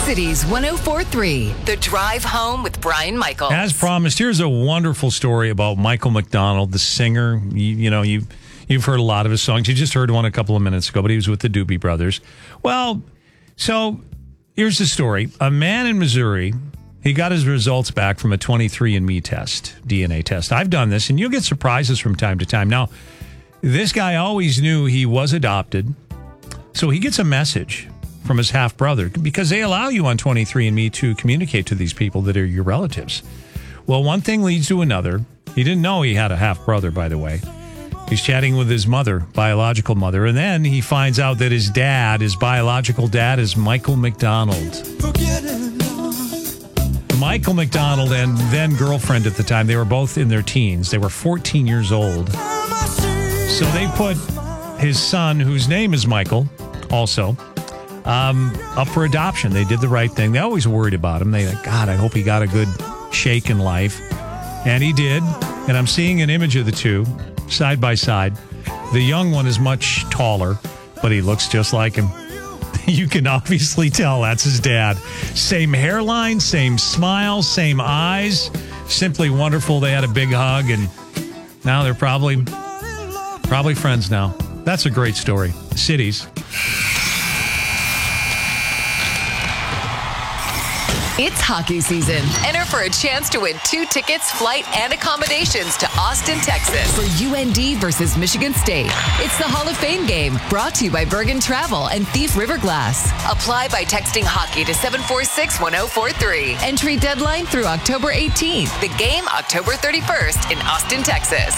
Cities 104.3, The Drive Home with Brian Michaels. As promised, here's a wonderful story about Michael McDonald, the singer. You've heard a lot of his songs. You just heard one a couple of minutes ago, but he was with the Doobie Brothers. Well, so here's the story. A man in Missouri, he got his results back from a 23andMe test, DNA test. I've done this, and you'll get surprises from time to time. Now, this guy always knew he was adopted, so he gets a message from his half-brother, because they allow you on 23andMe to communicate to these people that are your relatives. Well, one thing leads to another. He didn't know he had a half-brother, by the way. He's chatting with his mother, biological mother, and then he finds out that his biological dad, is Michael McDonald. Michael McDonald and then girlfriend at the time, they were both in their teens. They were 14 years old. So they put his son, whose name is Michael, also, up for adoption. They did the right thing. They always worried about him. They like, God, I hope he got a good shake in life. And he did. And I'm seeing an image of the two side by side. The young one is much taller, but he looks just like him. You can obviously tell that's his dad. Same hairline, same smile, same eyes. Simply wonderful. They had a big hug, and now they're probably friends now. That's a great story. Cities. It's hockey season. Enter for a chance to win 2 tickets, flight, and accommodations to Austin, Texas for UND versus Michigan State. It's the Hall of Fame game, brought to you by Bergen Travel and Thief River Glass. Apply by texting hockey to 746-1043. Entry deadline through October 18th. The game October 31st in Austin, Texas.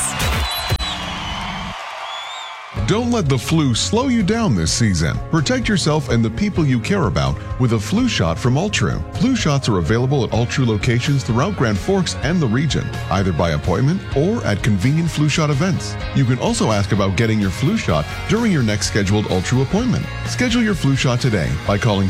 Don't let the flu slow you down this season. Protect yourself and the people you care about with a flu shot from Ultru. Flu shots are available at Ultru locations throughout Grand Forks and the region, either by appointment or at convenient flu shot events. You can also ask about getting your flu shot during your next scheduled Ultru appointment. Schedule your flu shot today by calling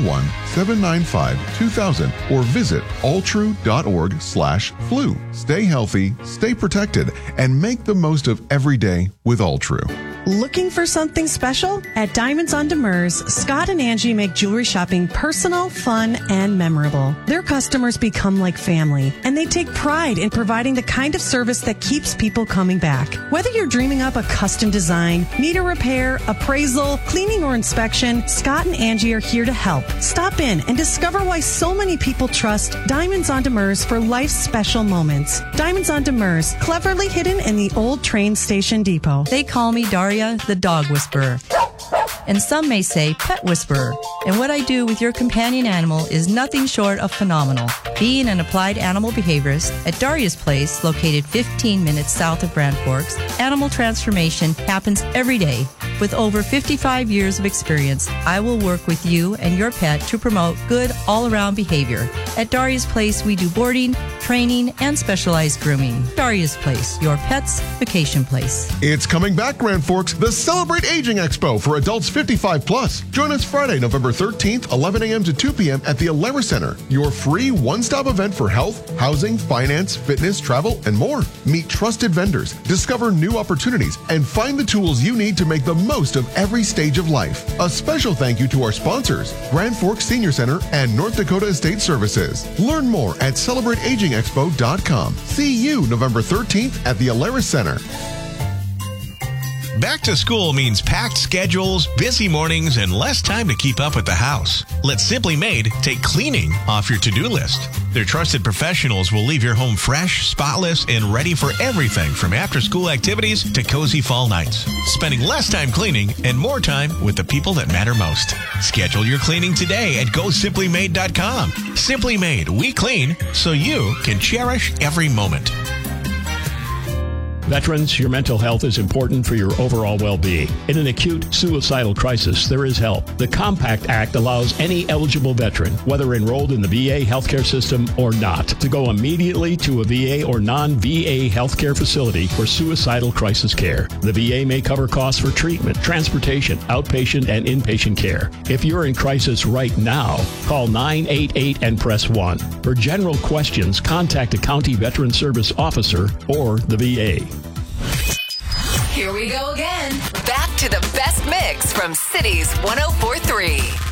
701-795-2000 or visit ultru.org/flu. Stay healthy, stay protected, and make the most of every day with Ultru. Looking for something special? At Diamonds on Demers, Scott and Angie make jewelry shopping personal, fun, and memorable. Their customers become like family, and they take pride in providing the kind of service that keeps people coming back. Whether you're dreaming up a custom design, need a repair, appraisal, cleaning, or inspection, Scott and Angie are here to help. Stop in and discover why so many people trust Diamonds on Demers for life's special moments. Diamonds on Demers, cleverly hidden in the old train station depot. They call me Daria, the dog whisperer. And some may say pet whisperer. And what I do with your companion animal is nothing short of phenomenal. Being an applied animal behaviorist at Daria's Place, located 15 minutes south of Grand Forks, animal transformation happens every day. With over 55 years of experience, I will work with you and your pet to promote good all-around behavior. At Daria's Place, we do boarding, training, and specialized grooming. Daria's Place, your pet's vacation place. It's coming back, Grand Forks, the Celebrate Aging Expo for adults 55 plus. Join us Friday, November 13th, 11 a.m. to 2 p.m. at the Alara Center, your free one-stop event for health, housing, finance, fitness, travel, and more. Meet trusted vendors, discover new opportunities, and find the tools you need to make the most of every stage of life. A special thank you to our sponsors, Grand Forks Senior Center and North Dakota Estate Services. Learn more at celebrateagingexpo.com. See you November 13th at the Alara Center. Back to school means packed schedules, busy mornings, and less time to keep up with the house. Let Simply Made take cleaning off your to-do list. Their trusted professionals will leave your home fresh, spotless, and ready for everything from after-school activities to cozy fall nights. Spending less time cleaning and more time with the people that matter most. Schedule your cleaning today at GoSimplyMade.com. Simply Made, we clean so you can cherish every moment. Veterans, your mental health is important for your overall well-being. In an acute suicidal crisis, there is help. The Compact Act allows any eligible veteran, whether enrolled in the VA healthcare system or not, to go immediately to a VA or non-VA healthcare facility for suicidal crisis care. The VA may cover costs for treatment, transportation, outpatient, and inpatient care. If you're in crisis right now, call 988 and press 1. For general questions, contact a county veteran service officer or the VA. Here we go again. Back to the best mix from Cities 104.3.